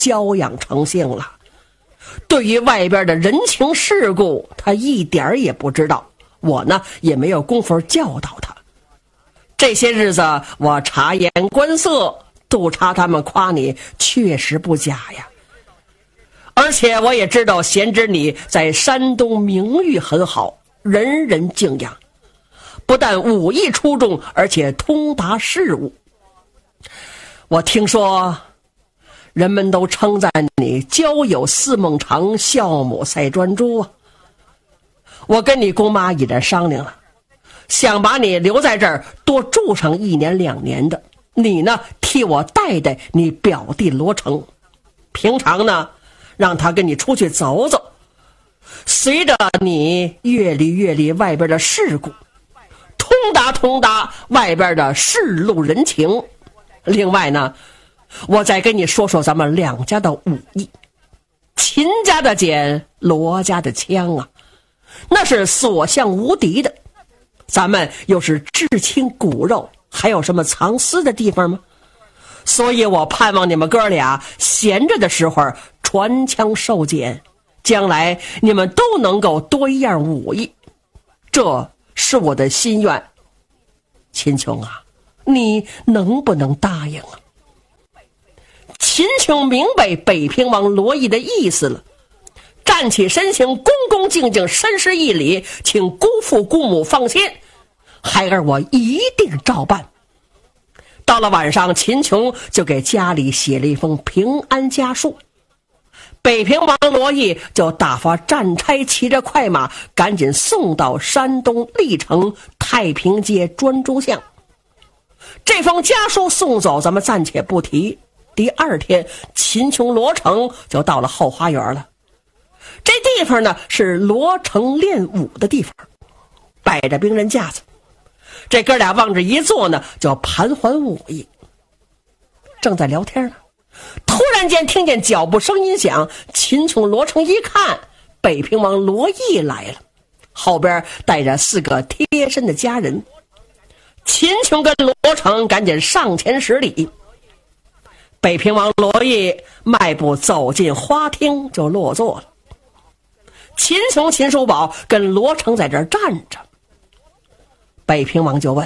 教养成性了。对于外边的人情世故，他一点也不知道，我呢也没有功夫教导他。这些日子我察言观色，督察他们夸你确实不假呀。而且我也知道贤侄你在山东名誉很好，人人敬仰，不但武艺出众，而且通达事物。我听说人们都称赞你交友似孟尝，孝母赛专诸啊。我跟你姑妈已然商量了，想把你留在这儿多住上1年2年的，你呢替我带带你表弟罗成，平常呢让他跟你出去走走，随着你阅历外边的事故，通达外边的世路人情。另外呢，我再跟你说说咱们两家的武艺。秦家的锏，罗家的枪啊，那是所向无敌的。咱们又是至亲骨肉，还有什么藏私的地方吗？所以我盼望你们哥俩闲着的时候传枪授剑，将来你们都能够多一样武艺，这是我的心愿。秦琼啊，你能不能答应啊？秦琼明白北平王罗毅的意思了，站起身形，恭恭敬敬深施一礼，请姑父姑母放心，孩儿我一定照办。到了晚上，秦琼就给家里写了一封平安家书。北平王罗毅就打发战差骑着快马赶紧送到山东历城太平街专诸巷。这封家书送走咱们暂且不提，第二天秦琼罗成就到了后花园了。这地方呢是罗成练武的地方，摆着兵刃架子，这哥俩往这一坐呢就盘桓武艺。正在聊天呢，突然间听见脚步声音响，秦琼罗成一看，北平王罗毅来了，后边带着4个贴身的家人。秦琼跟罗成赶紧上前施礼。北平王罗毅迈步走进花厅就落座了。秦琼、秦叔宝跟罗成在这儿站着。北平王就问：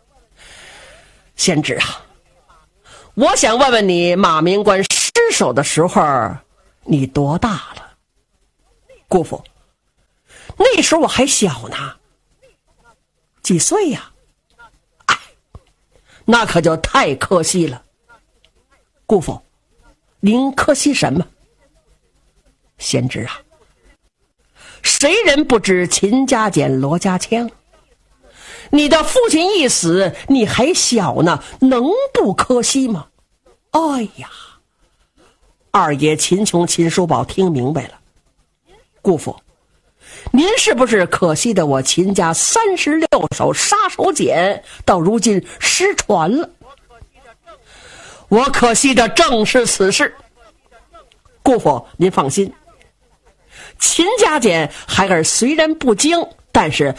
贤侄啊，我想问问你，马明关失手的时候你多大了？姑父，那时候我还小呢。几岁呀？哎，那可就太可惜了。姑父，您可惜什么？贤侄啊，谁人不知秦家锏，罗家枪？你的父亲一死，你还小呢，能不可惜吗？哎呀，二爷秦琼、秦叔宝听明白了。姑父，您是不是可惜的我秦家36手杀手锏到如今失传了？我可惜的正是此事。姑父您放心，秦家锏孩儿虽然不精，但是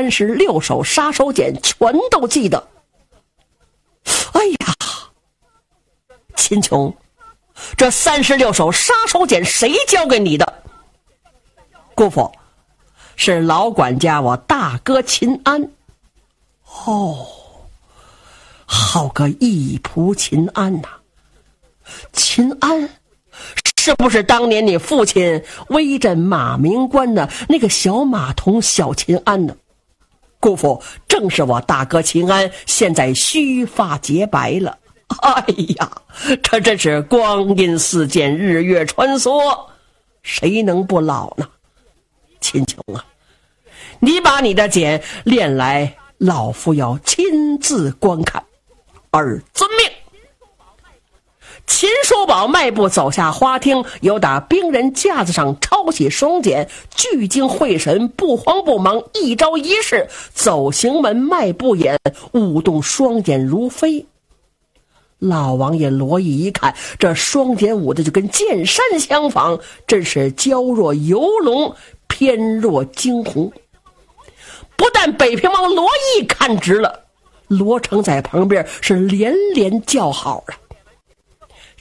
36手杀手锏全都记得。哎呀，秦琼，这36手杀手锏谁教给你的？姑父，是老管家我大哥秦安。哦，好个义仆秦安呐！秦安是不是当年你父亲威震马明关的那个小马童小秦安呢？姑父，正是我大哥秦安，现在须发洁白了。哎呀，这真是光阴似箭，日月穿梭，谁能不老呢？秦琼啊，你把你的锏练来，老夫要亲自观看，儿遵命。秦叔宝迈步走下花厅，由打兵人架子上抄起双锏，聚精会神，不慌不忙，一招一式，走行门迈步眼，舞动双锏如飞。老王爷罗毅一看，这双锏舞的就跟剑山相仿，真是娇若游龙，翩若惊鸿。不但北平王罗毅看直了，罗成在旁边是连连叫好啊。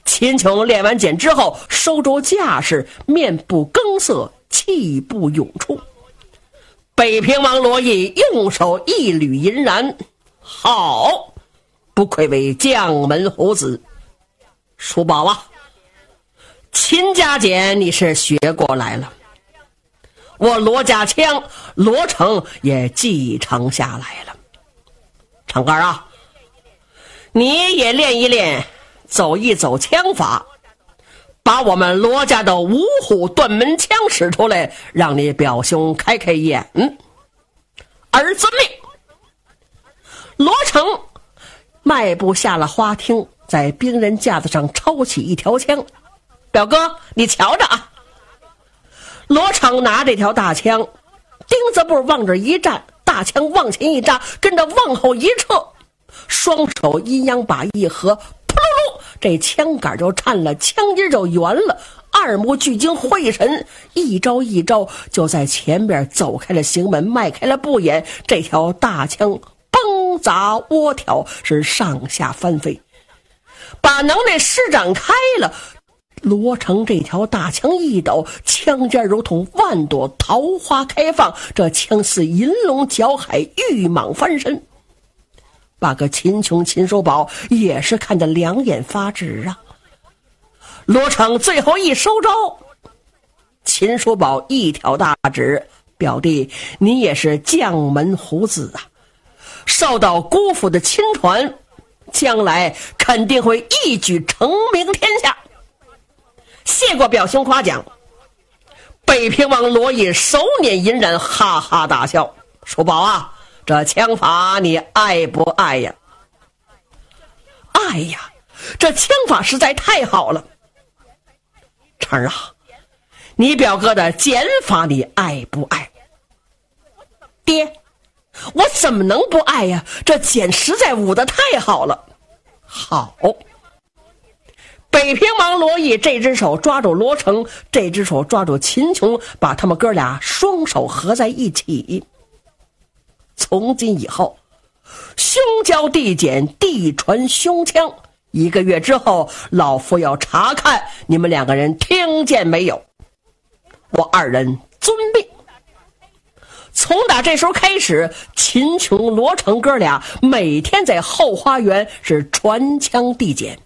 秦琼练完剑之后，收住架势，面不更色，气步涌出。北平王罗毅用手一捋银髯，好，不愧为将门虎子。叔宝啊，秦家剑你是学过来了，我罗家枪罗成也继承下来了。长杆啊，你也练一练，走一走枪法，把我们罗家的五虎断门枪使出来，让你表兄开开眼。儿遵命。罗成迈步下了花厅，在兵人架子上抽起一条枪。表哥，你瞧着啊！罗成拿这条大枪，钉子步往这一站，大枪往前一扎，跟着往后一撤，双手阴阳把一合，扑噜噜，这枪杆就颤了，枪音就圆了。二目聚精会神，一招一招就在前边走开了行门，迈开了步眼，这条大枪崩砸窝挑，是上下翻飞，把能耐施展开了。罗成这条大枪一抖，枪尖如同万朵桃花开放，这枪似银龙搅海，玉蟒翻身，把个秦琼秦叔宝也是看得两眼发直啊。罗成最后一收招，秦叔宝一挑大指，表弟你也是将门虎子啊，受到姑父的亲传，将来肯定会一举成名天下。谢过表兄夸奖。北平王罗毅手捻银髯，哈哈大笑。叔宝啊，这枪法你爱不爱呀？爱呀，这枪法实在太好了。成啊，你表哥的剑法你爱不爱？爹，我怎么能不爱呀？这剑实在舞得太好了。好。北平王罗毅这只手抓住罗成，这只手抓住秦琼，把他们哥俩双手合在一起。从今以后，兄交弟简，弟传兄枪。1个月之后，老夫要查看你们2个人听见没有。我2人遵命。从打这时候开始，秦琼、罗成哥俩每天在后花园是传枪递简。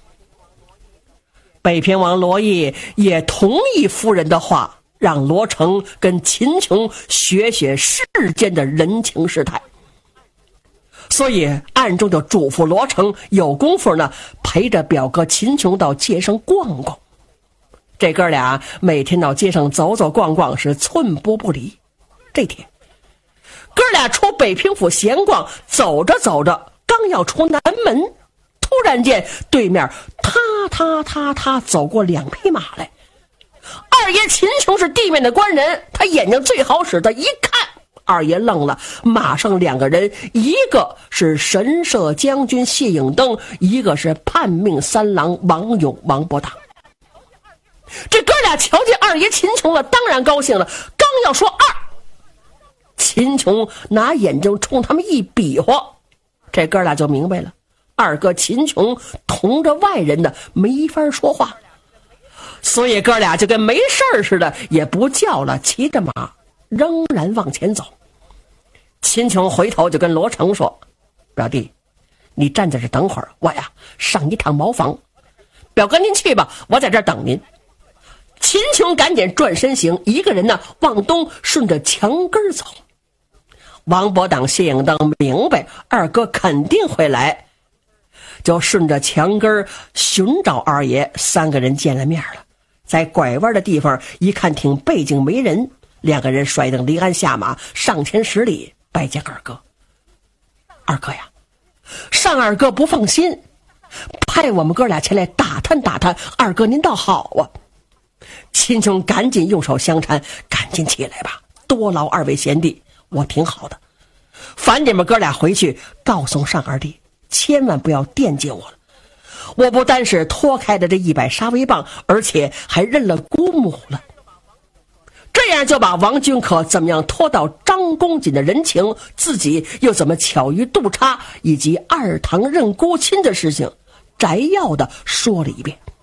北平王罗毅也同意夫人的话，让罗成跟秦琼学学世间的人情世态，所以暗中就嘱咐罗成有功夫呢，陪着表哥秦琼到街上逛逛。这哥俩每天到街上走走逛逛，是寸步不离。这天哥俩出北平府闲逛，走着走着，刚要出南门，突然间对面他走过2匹马来。二爷秦琼是地面的官人，他眼睛最好使，他一看，二爷愣了，马上2个人，一个是神社将军谢影登，一个是叛命3郎王勇王伯当。这哥俩瞧见二爷秦琼了，当然高兴了，刚要说二，秦琼拿眼睛冲他们一比划，这哥俩就明白了，二哥秦琼同着外人的没法说话，所以哥俩就跟没事似的，也不叫了，骑着马仍然往前走。秦琼回头就跟罗成说，表弟你站在这等会儿，我呀上一趟茅房。表哥您去吧，我在这儿等您。秦琼赶紧转身行，一个人呢往东顺着墙根走。王伯当谢影登明白二哥肯定会来，就顺着墙根寻找二爷。3个人见了面了，在拐弯的地方一看挺背景没人，2个人摔蹬离鞍下马，上前10礼拜见二哥。二哥呀，上二哥不放心，派我们哥俩前来打探打探，二哥您倒好啊。秦琼赶紧用手相搀，赶紧起来吧，多劳2位贤弟，我挺好的。烦你们哥俩回去告诉上二弟，千万不要惦记我了。我不单是脱开了这100杀威棒，而且还认了姑母了。这样就把王君可怎么样拖到张公瑾的人情，自己又怎么巧于杜插，以及2堂认姑亲的事情，摘要的说了一遍。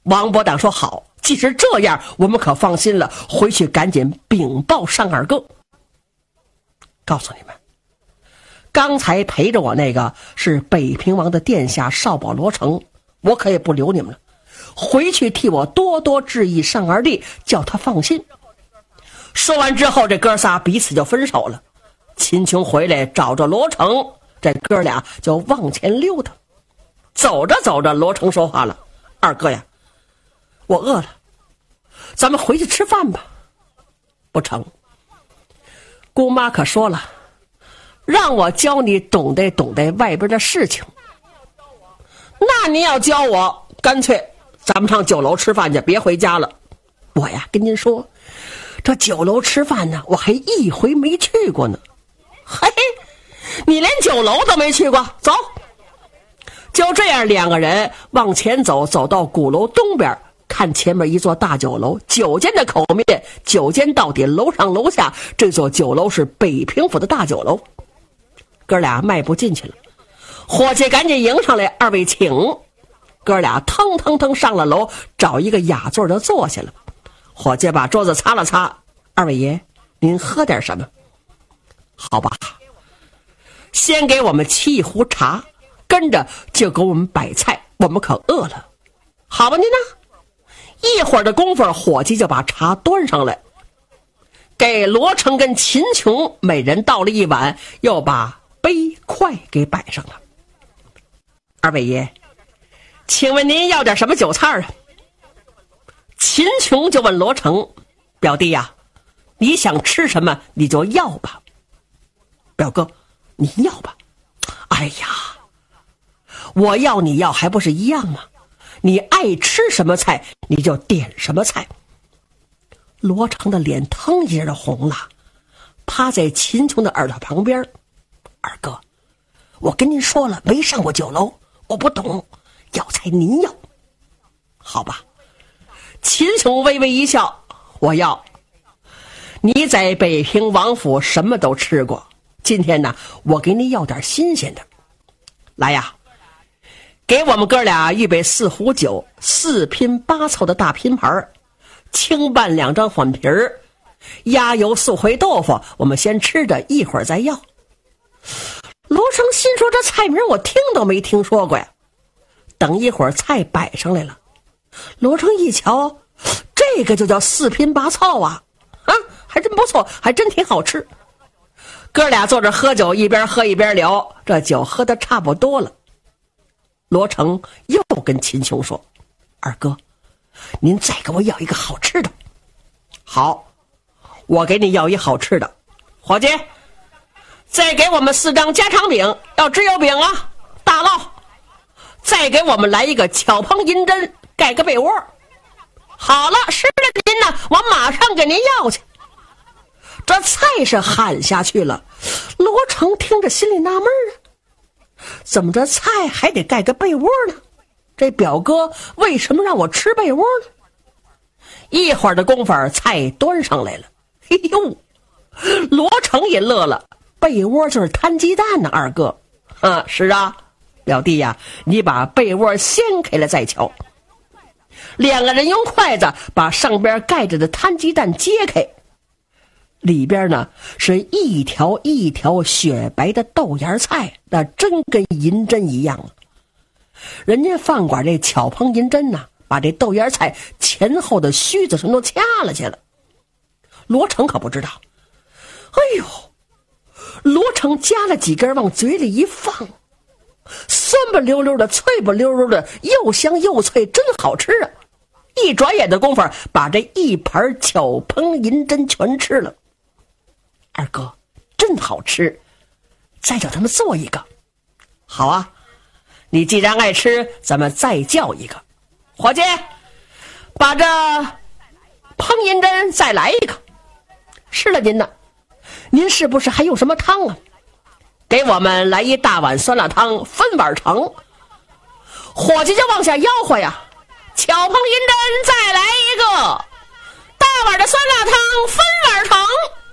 王伯当说好，即使这样我们可放心了，回去赶紧禀报尚二哥。告诉你们，刚才陪着我那个是北平王的殿下少保罗成，我可也不留你们了，回去替我多多致意尚二弟，叫他放心。说完之后，这哥仨彼此就分手了。秦琼回来找着罗成，这哥俩就往前溜达。走着走着，罗成说话了：“二哥呀，我饿了，咱们回去吃饭吧。”不成，姑妈可说了，让我教你懂得懂得外边的事情。那你要教我，干脆咱们上酒楼吃饭去，别回家了。我呀，跟您说，这酒楼吃饭呢，我还一回没去过呢。嘿，你连酒楼都没去过，走。就这样，两个人往前走，走到鼓楼东边，看前面一座大酒楼，9间的口面，9间到底，楼上楼下，这座酒楼是北平府的大酒楼。哥俩迈步进去了，伙计赶紧迎上来：“二位请。”哥俩腾腾腾上了楼，找一个雅座就坐下了。伙计把桌子擦了擦：“二位爷，您喝点什么？”“好吧，先给我们沏一壶茶，跟着就给我们摆菜，我们可饿了。”“好吧，您呢？”一会儿的功夫，伙计就把茶端上来，给罗成跟秦琼每人倒了一碗，又把杯筷给摆上了。“二位爷，请问您要点什么酒菜啊？”秦琼就问罗成：“表弟呀，你想吃什么你就要吧。”“表哥，你要吧。”“哎呀，我要你要还不是一样吗？你爱吃什么菜你就点什么菜。”罗成的脸腾一下就红了，趴在秦琼的耳朵旁边：“二哥，我跟您说了，没上过酒楼，我不懂，要菜您要。”“好吧。”秦琼微微一笑：“我要。你在北平王府什么都吃过，今天呢，我给你要点新鲜的。来呀，给我们哥俩预备4壶酒，4拼8凑的大拼盘，清拌2张缓皮儿，鸭油素回豆腐，我们先吃着，一会儿再要。”罗成心说，这菜名我听都没听说过呀。等一会儿菜摆上来了，罗成一瞧，这个就叫4拼8凑啊，还真不错，还真挺好吃。哥俩坐着喝酒，一边喝一边聊，这酒喝得差不多了。罗成又跟秦琼说：“二哥，您再给我要一个好吃的。”“好，我给你要一好吃的。伙计，再给我们4张家常饼，要脂油饼啊，大烙。再给我们来一个巧棚银针，盖个被窝。好了，是的，您呢，我马上给您要去。”这菜是喊下去了，罗成听着心里纳闷啊，怎么这菜还得盖个被窝呢？这表哥为什么让我吃被窝呢？一会儿的功夫，菜端上来了。嘿呦，罗成也乐了，被窝就是摊鸡蛋呢，二哥。是啊，表弟呀，你把被窝掀开了再瞧。两个人用筷子把上边盖着的摊鸡蛋揭开，里边呢是一条一条雪白的豆芽菜，那真跟银针一样啊。人家饭馆这巧棚银针呢，把这豆芽菜前后的须子什么都掐了去了。罗成可不知道，哎呦，罗成夹了几根往嘴里一放，酸不溜溜的，脆不溜溜的，又香又脆，真好吃啊。一转眼的功夫，把这一盘巧棚银针全吃了。二哥，真好吃，再叫他们做一个。好啊，你既然爱吃，咱们再叫一个。伙计，把这烹银针再来一个。是了，您呢？您是不是还有什么汤啊？给我们来一大碗酸辣汤，分碗盛。伙计就往下吆喝呀：“巧棚银针再来一个，大碗的酸辣汤，分碗盛。”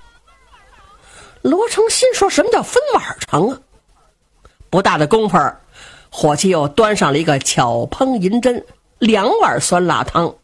罗成心说，什么叫分碗盛啊？不大的功夫，伙计又端上了一个巧烹银针。 2碗酸辣汤，